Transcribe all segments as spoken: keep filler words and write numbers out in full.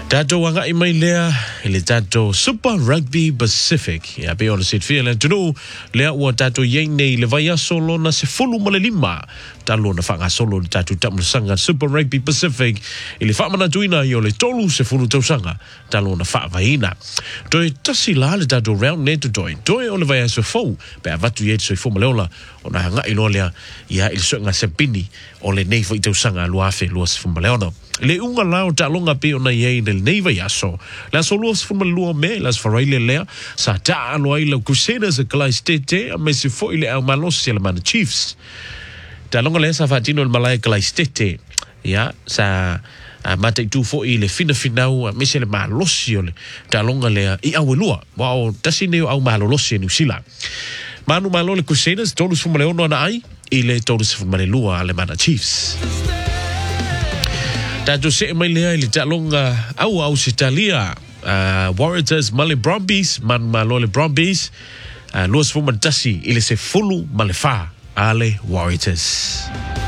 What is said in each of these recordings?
Tato wanga imai lea ile tato Super Rugby Pacific ya pe ona sit feel tunu lea wa tato yene le vaya solo na se fulu male lima talo na fanga solo tato tamu sanga Super Rugby Pacific ile fa mana tuina yo le tolu se fulu tau sanga talo na fa vaina toi tasi la le tato round net toi toi ona vaya so fo pe avatu yet so fo maleola ona hanga ilolea ya il so nga sepini ole nei fo tau sanga luafe luas fo maleona le unga lao ta longa pe ona ye del neiva yaso la solo se fuma lua me las faraile lea sa ta alo ai lo Crusaders Kalai State a me se foi le al malos le man Chiefs ta longa le sa fatino el malai Kalai State ya sa a mate tu foi le fina finau me se le malos le ta longa le i awelua wow tasine au malos ni sila manu malo le Crusaders todos fuma le ona ai ile todos fuma le lua le man Chiefs. Tato se mai lea ili talonga au au sitalia uh, Warriors male Brumbies man malole Brumbies uh, luas fumantasi ili se fulu male fa ale Warriors.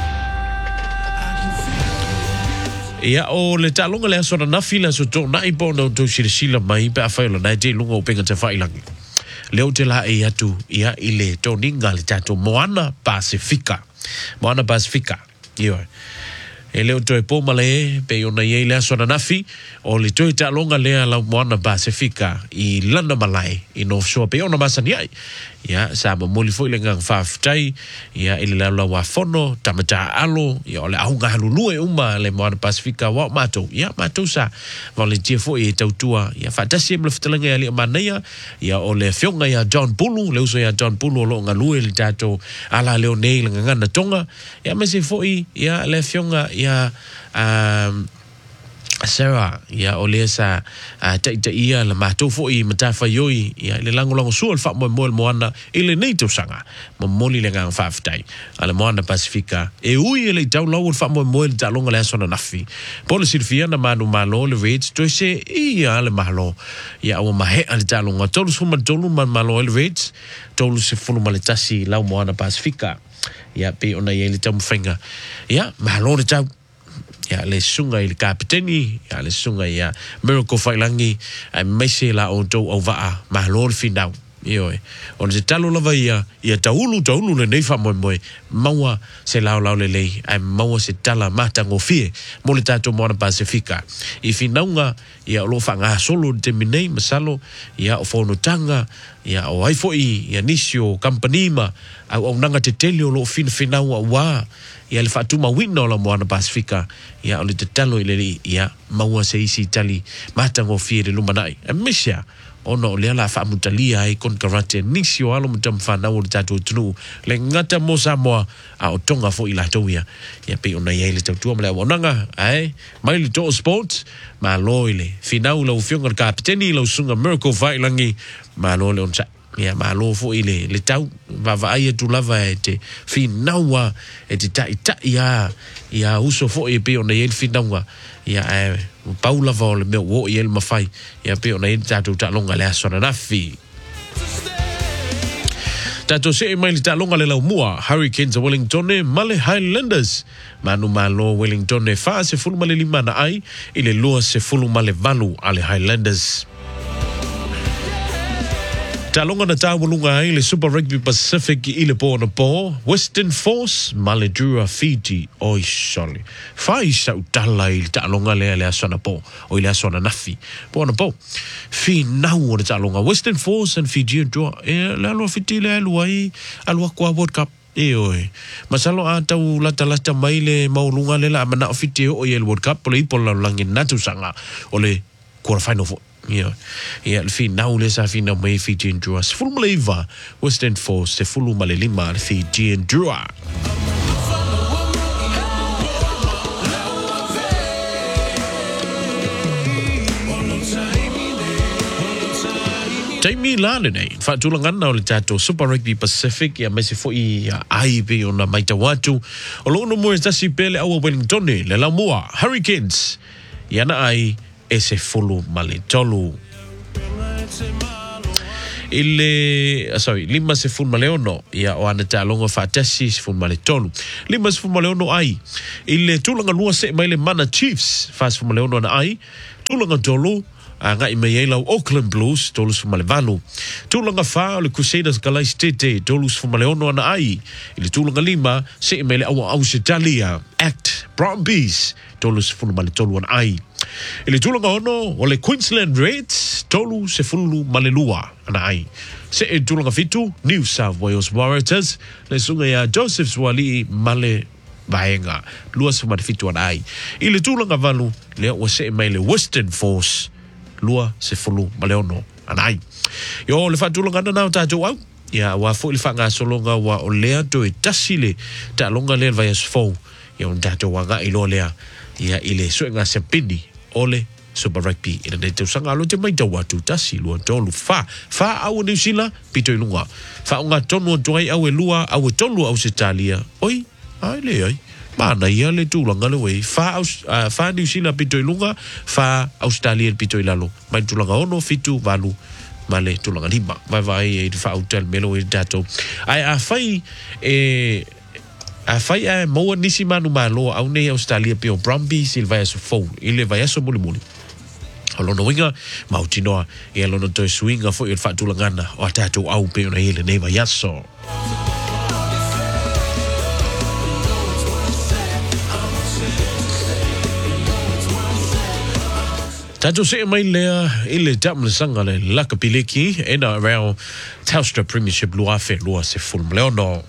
Ia o le talonga lea sona nafila so to na ipo no to shirisila mai pe afaila na te lunga upenga te failangi. Leo te la e atu ia ile to ninga le tato Moana Pacifica. Moana Pacifica. Ia. E leo toe po male pe ona ye le sona nafi o le toe ta longa le la Moana Pacifica i lana malai in offshore pe ona masani ai ya sa mo moli foi le ngang faftai ya ile la la wa fono tamata alo ya ole au nga lulu e uma le Moana Pacifica wa mato ya mato sa volunteer foi e tautua ya fatasi me ftelenga ali manaya ya ole fionga ya John Pulu le uso ya John Pulu lo nga lu le tato ala le nei le nga na tonga ya me se foi ya le fionga ya um Sarah ya olesa uh, ta ta ia la mato fo i matafa yoi ya le lango lango sul fa mo mo Moana ile nei to sanga mo moli le ngang fa ftai ala Moana Pacifica e ui le tau lawo fa mo mo ta longa le sona nafi policy fia na manu malo le rate to se ia le malo ya o mahe ala ta longa tolu suma tolu man malo le rate tolu se fulu maletasi la Moana Pacifica ya pe ona ye le tamu fenga ya malo le tau ya le sunga il kapiteni ya le sunga ya Miracle Failangi ai mese la o to o va ma lor finau yo on se talo lava ia ia taulu taulu le nei fa mo mo maua se la la le le ai maua se tala mata ngofie mo le tato Moana Pacifica i finaunga ia lo fanga solo te minei masalo ia o fono tanga ia o ai foi ia nisio company ma au nanga te telio lo fin finau wa ia le fatuma wino la Moana Pacifica ia o le te talo ile ia maua se isi tali mata ngofie le lumanai e misia ono le la fa mutalia ai kon karate nisio alo mutam fa na o tatu tunu le ngata mo Samoa a o tonga fo ila toia ia pe ona ia le tatu mala onanga ai mai le to sports ma loile finau lo fionga kapiteni lo sunga Miracle Failangi ma lo le onsa ia ma lo fo ile le tau va va ai tu lava e te finaua e te ta ita ia ia uso fo e pe ona ia finaua ia e Paula vol me wo yel mafai ya pe ona tatu ta longa le sona nafi tatu se mai ta longa le la mua Hurricanes of Wellington male Highlanders manu malo Wellington fa se fulu male lima na ai ile lua se fulu male valu ale Highlanders talonga na tawulunga ai le Super Rugby Pacific i le po na po Western Force Maledura Fiji oi soli fai sa utala i talonga le le asona po o le asona nafi po na po fi nau na talonga Western Force and Fiji do e la lo fiti le luai alwa kwa World Cup e oi masalo a tau la tala ta mai le maulunga le la mana fiti o le World Cup po le po la langin natu sanga o le quarter final fo yeah yeah le final le sa final mai Fiji Endura full maleva Western Force se full malelima Fiji Endura Taimi lale nei fatulanga na le tato Super Rugby Pacific ya mese fo i ai be ona maita watu o lo no mo tasi pele au Wellington le la moa Hurricanes ya na ai ese fulu male tolu ile sorry lima se fulu male ono ya o ana ta longa fatasi se fulu male tolu lima se fulu male ono ai ile tulanga lua se mai le mana Chiefs fas fulu male ono na ai tulanga tolu a ngai mai lau Auckland Blues tolus fumale valu tulanga fa o le Crusaders Galais Tete tolus fumale ono ana ai ile tulanga lima se mele awa Australia Act Brumbies tolus fumale tolu ana ai ile tulanga ono o le Queensland Reds tolu se fulu malelua ana ai se e tulanga fitu New South Wales Warriors le sunga ya Joseph Swali male vaenga luas fumale fitu ana ai ile tulanga valu le o se mele Western Force lua se fulu maleono anai yo le fatulanga na tato au ya wa fo le fanga solonga wa olea to e tasile ta longa le vai fo ya un tato wa ga ilo lea ya ile so nga sepini ole Super Rugby ina de sanga lo te mai ta watu tasilu tolu fa fa au New Zealand pito ilunga fa unga tonu toi au lua au tolu au Australia oi ai le ai mana ia le tulanga le wei fa uh, fa New Zealand pito ilunga fa Australia pito ilalo mai tulanga ono fitu valu male tulanga lima vai vai e fa hotel melo e dato ai a fai e a fai a mo nisi manu malo au nei Australia pio Brumbies il vai so fo il vai so muli muli alono winga mautinoa e alono to swinga fo il fa tulanga na o tato au pe ona ile nei vai so Tato se mai lea ile tamle sanga le Lakapiliki ena around Telstra Premiership lua fe lua se fulm leono.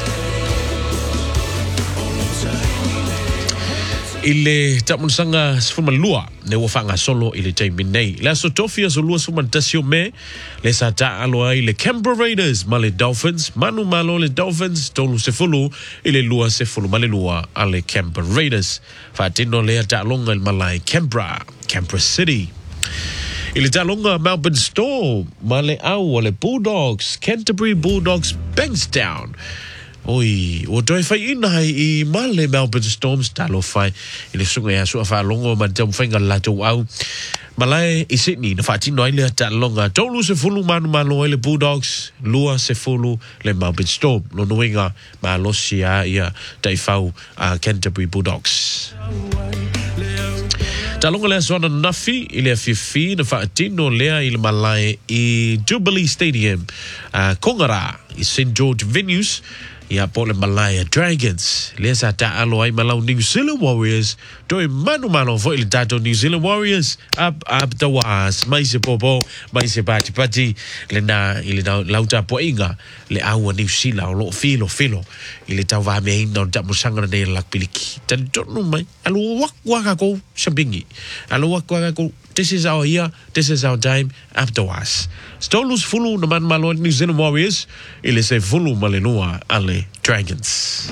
Ile tamle sanga se fulm lua ne wafanga solo ile time nei. La sotofia so lua suman tasio me le sa ta aloa ile Canberra Raiders male Dolphins manu malo le Dolphins tolu se fulu ile lua se fulu male lua ale Canberra Raiders. Fatino le ta longa malai Canberra Canberra City. Ile talonga Melbourne Storm, male au le Bulldogs, Canterbury Bulldogs, Bankstown. Oi, o toi fai inai i male Melbourne Storms talo fai. Ile sunga ya sua fa longo ma tam fai ngalato au. Malai i Sydney na fati no ile talonga. Tolu se fulu manu malo le Bulldogs, lua se fulu le Melbourne Storm. Lo noinga ma losia ia dai fau uh, Canterbury Bulldogs. Talonga lea soana nafi i lea fifi na whaatino lea i le malai i Jubilee Stadium uh, Kongara i Saint George Venues i a po le Malaya Dragons lea sa ta alo ai malau New Zealand Warriors toi manu manu fo i le tato New Zealand Warriors up up tawas mai se popo mai se pati pati le na i le lauta po inga le aua New Zealand o lo filo filo i le tau vahame ina o tamu sangana nei lakpiliki tan tonu mai alo wak waka ko sambingi alo wak waka ko this is our year, this is our time afterwards. Stolus fulu na man malo New Zealand Warriors, ile se fulu malenua ale Dragons.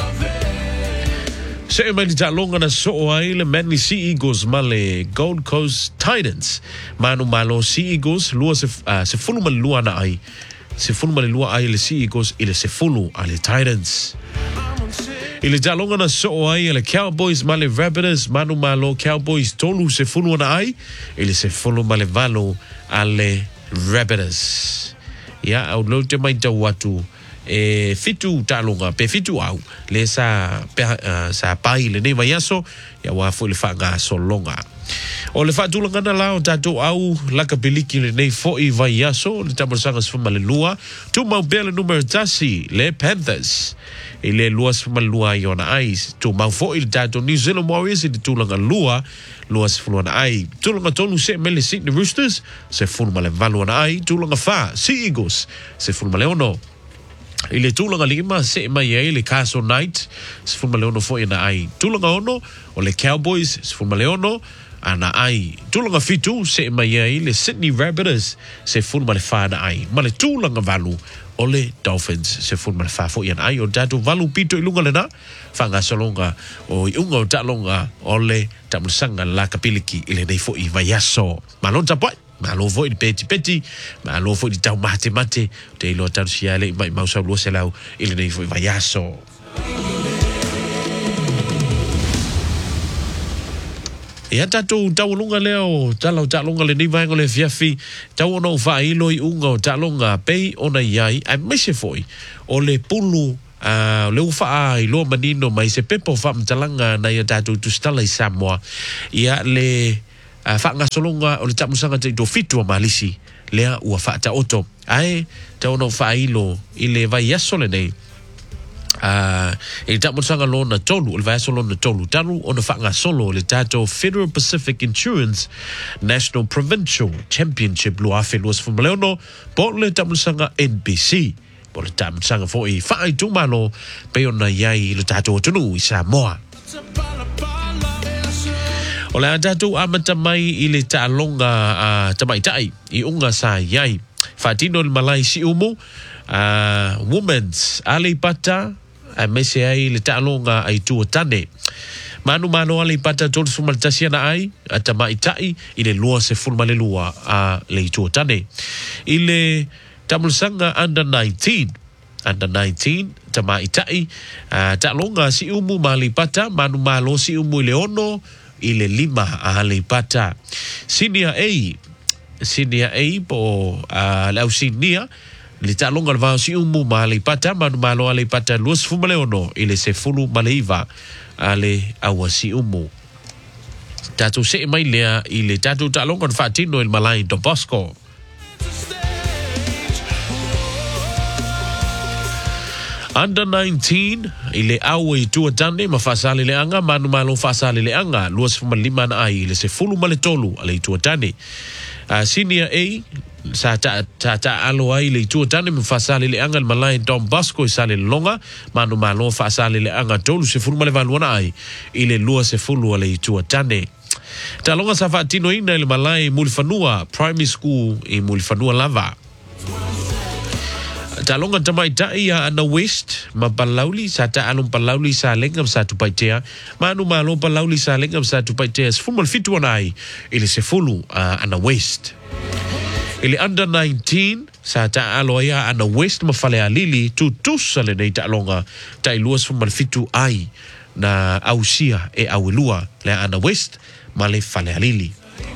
Se e mai ta longa na so ai le Manly Sea Eagles male Gold Coast Titans. Manu malo Sea Eagles lua se uh, se fulu malua na ai. Se fulu malua ai le Sea Eagles ile se fulu ale Titans. Ile talonga na so ai le Cowboys male Rabbits manu malo Cowboys tolu se fulu na ai ile se fulu male valo ale Rabbits ya au lo te mai tau watu e fitu talonga pe fitu au le sa pe, uh, sa pai le nei vai aso ya wa fu le fanga so longa o le fatu langa na lao tato au Lakapiliki le nei fo i vai aso le tamasanga se fuma le lua tu mau bele numero tasi le Panthers i le luas fuma lua i ona ai tu mau fo i le tato New Zealand Warriors i le tulanga lua luas fuma na ai tulanga tonu se mele Sydney Roosters se fuma le valu na ai tulanga fa Sea Eagles se fuma le ono i le tulanga lima se mai ai le Castle Knight se fuma le ono fo i na ai tulanga ono o le Cowboys se fuma le ono ana ai tulanga fitu se mai ai le Sydney Rabbits se fuma le fa na ai ma le tulanga valu o le Dolphins se fun mana fa fo ian ai o datu valu pito i lunga lena fanga solonga o i unga o talonga o le tamusanga Lakapiliki i le nei fo i vaiaso malon tapoi malo fo i peti peti malo fo i tau mate mate te ilo tau siale i mai mausau lua se lau i le nei fo i vaiaso ia tatou taulunga leo talau talonga le niva ngole fiafi tau ono fa ilo i unga o talonga pei ona iai ai mese foi o le pulu uh, le ufa ai lo manino mai se pepo fa mtalanga na ia tatou tustala i Samoa ia le fa nga solonga o le tamusanga te do fitu malisi lea ua fa ta oto ai te ono fa ilo ile vai yasole nei Uh, e tamu sanga lo na tolu le vai solo na tolu talu ona fa nga solo le tato Federal Pacific Insurance National Provincial Championship lo afe los fumaleono po le tamu sanga N B C po le tamu sanga fo i fa i tu malo pe ona yai le tato tunu i Samoa o le tato amata mai i le talonga uh, tamai tai i unga sa yai fa tino le malai si umu uh, women's ali pata a mese ai le talonga ai tu tane manu manu ali pata tol sumaltasia na ai ata mai tai i le lua se fulma le lua a le tu tane i le tamulsanga under nineteen under nineteen ta mai tai talonga si umu mali pata manu malo si umu le ono i le lima a le pata senior A senior A po a la usinia le talonga le vao si umu ma le pata manu malo ale pata luas fumale ono ile se fulu maleiva ale awa si umu tatu se mai lea ile tatu talonga fatino il malai Don Bosco under nineteen ile awe tu tande mafasale le anga manu malo fasale le anga luas fumalima na ai ile se fulu male tolu ale tu tande uh, senior A sa ta ta ta alo ai le tu tane me fasale le anga malai Don Bosco sale longa manu malo fasale le anga tolu se fulu male valuana ai ile lua se fulu le tu tane ta longa sa fatino ina le malai mulfanua primary school e mulfanua lava ta longa tamai ta ia ana west ma palauli sa ta alum palauli sa lengam sa tu paitea manu malo palauli sa lengam sa tu paitea se fulu fitu ai ile se fulu uh, ana west ile under nineteen sa ta aloia ana west ma fale alili tu tusale nei ta longa ta iluas fumal fitu ai na ausia e awelua le ana west ma le fale alili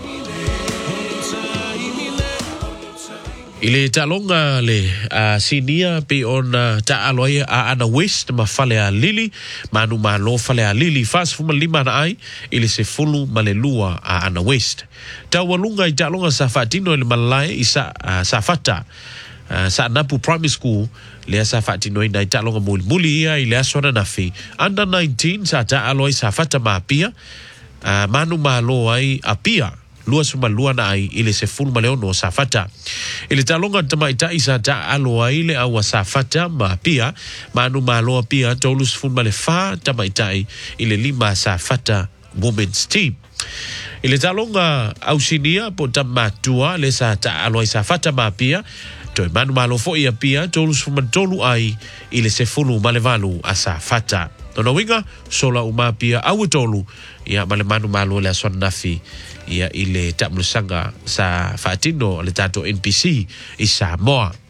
ile ta longa le uh, sinia pe ona ta aloia a ana west ma fale alili manu ma lo fale alili fas fumal lima na ai ile se fulu ma le lua a ana west ta walunga i ta longa sa fatino le malai isa uh, sa fata uh, sa napu primary school le sa fatino i ta longa muli muli ia ile asona nafi under nineteen sa ta aloi sa fata ma pia uh, manu ma lo ai apia lua suma lua na ai ile se fulu maleo no sa fata ile ta longa tama ita isa ta alo ai le awa sa fata ma pia manu ma lo pia tolus fulu male fa tama ita ile lima sa fata women's team ile ta longa ausinia po tama tua le sa ta alo ai sa fata ma pia to manu ma lo fo ia pia tolus fulu tolu ai ile se fulu male valu asa fata Tona winga sola uma pia au tolu ia male manu malo le son nafi ia ile tamlusanga sa fatino le tato N P C i Samoa